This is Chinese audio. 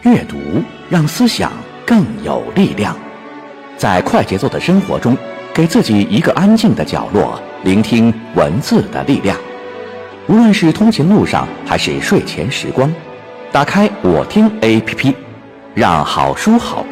阅读让思想更有力量。在快节奏的生活中，给自己一个安静的角落，聆听文字的力量。无论是通勤路上还是睡前时光，打开我听 APP， 让好书好